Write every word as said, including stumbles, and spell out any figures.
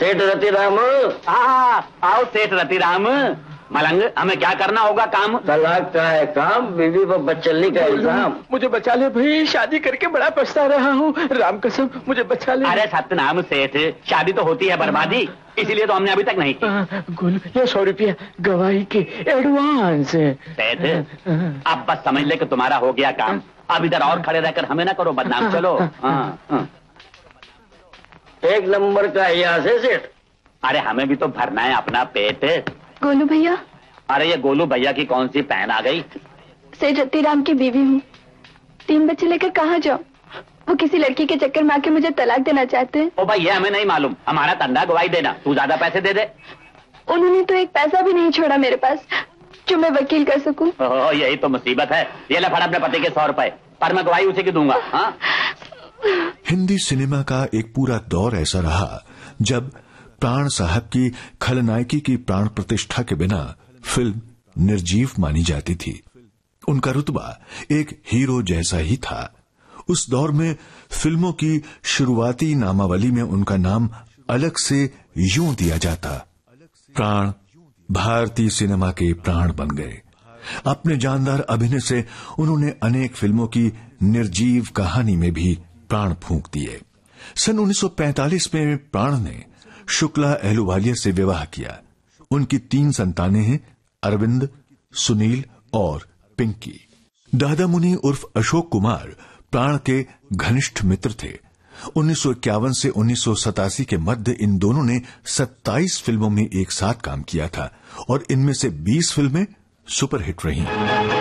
सेठ रतिराम। हाँ, आओ सेठ रतिराम। मलंग, हमें क्या करना होगा काम? तलाक का है काम, बीवी पर बच्चली का इल्जाम। मुझे बचा ले भाई, शादी करके बड़ा पछता रहा हूँ, राम कसम मुझे बचा ले। अरे सत्यनाम सेठ, शादी तो होती है बर्बादी, इसीलिए तो हमने अभी तक नहीं की। गोलू, ये सौ रुपया गवाही के एडवांस। सेठ, अब बस समझ ले कि तुम्हारा हो गया काम। अब इधर और खड़े रहकर हमें ना करो बदनाम। चलो। हाँ, हाँ। एक नंबर का यहाँ से सेठ। अरे हमें भी तो भरना है अपना पेट। गोलू भैया। अरे ये गोलू भैया की कौन सी पहन आ गई? सेठ रतिराम की बीवी हूँ, तीन बच्चे लेकर कहाँ जाऊँ? वो किसी लड़की के चक्कर में आके मुझे तलाक देना चाहते हैं। ओ भाई, ये हमें नहीं मालूम, हमारा धंधा गवाही देना, तू ज्यादा पैसे दे दे। उन्होंने तो एक पैसा भी नहीं छोड़ा मेरे पास जो मैं वकील कर सकूं। ओह, यही तो मुसीबत है। ये ले फड़ अपने पति के सौ रुपए, पर मैं गवाही उसी की दूंगा। हाँ? हिंदी सिनेमा का एक पूरा दौर ऐसा रहा जब प्राण साहब की खलनायकी की प्राण प्रतिष्ठा के बिना फिल्म निर्जीव मानी जाती थी। उनका रुतबा एक हीरो जैसा ही था। उस दौर में फिल्मों की शुरुआती नामावली में उनका नाम अलग से यूं दिया जाता। प्राण भारतीय सिनेमा के प्राण बन गए। अपने जानदार अभिनय से उन्होंने अनेक फिल्मों की निर्जीव कहानी में भी प्राण फूंक दिए। सन उन्नीस सौ पैंतालीस में प्राण ने शुक्ला अहलुवालिया से विवाह किया। उनकी तीन संतानें हैं, अरविंद, सुनील और पिंकी। दादा मुनि उर्फ अशोक कुमार प्राण के घनिष्ठ मित्र थे। उन्नीस सौ इक्यावन से उन्नीस सौ सतासी के मध्य इन दोनों ने सत्ताईस फिल्मों में एक साथ काम किया था और इनमें से बीस फिल्में सुपरहिट रहीं।